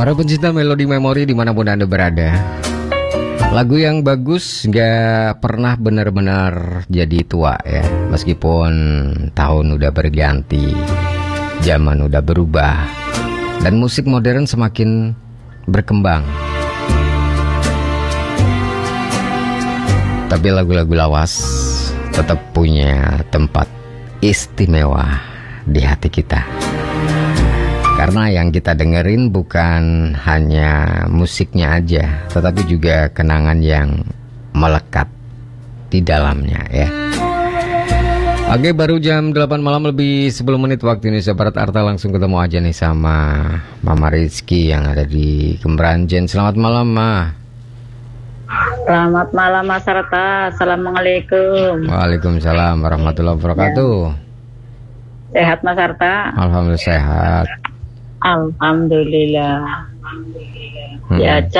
Para pencinta melodi memori dimanapun Anda berada, lagu yang bagus gak pernah benar-benar jadi tua ya. Meskipun tahun udah berganti, zaman udah berubah, dan musik modern semakin berkembang, tapi lagu-lagu lawas tetap punya tempat istimewa di hati kita. Karena yang kita dengerin bukan hanya musiknya aja, tetapi juga kenangan yang melekat di dalamnya ya. Oke, baru jam 8 malam lebih 10 menit waktu Indonesia Barat. Arta langsung ketemu aja nih sama Mama Rizky yang ada di Kemranjen. Selamat malam, Ma. Selamat malam Mas Arta. Assalamualaikum. Waalaikumsalam warahmatullahi wabarakatuh. Sehat Mas Arta? Alhamdulillah sehat. Alhamdulillah. Ya,